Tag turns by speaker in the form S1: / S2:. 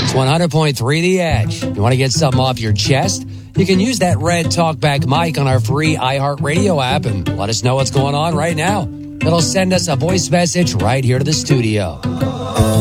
S1: It's 100.3 The Edge. You want to get something off your chest? You can use that red talkback mic on our free iHeartRadio app and let us know what's going on right now. It'll send us a voice message right here to the studio.